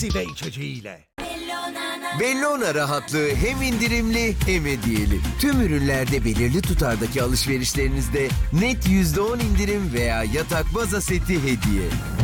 Güzide içeceğiyle. Bellona rahatlığı hem indirimli hem hediyeli. Tüm ürünlerde belirli tutardaki alışverişlerinizde net %10 indirim veya yatak baza seti hediye.